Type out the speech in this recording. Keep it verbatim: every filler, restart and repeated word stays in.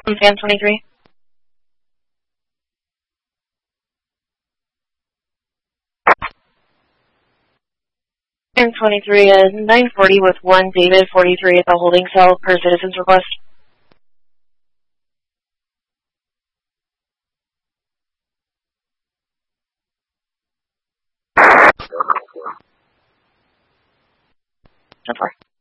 Fan twenty-three. Fan twenty-three is nine forty with one David forty-three at the holding cell per citizen's request. ten four.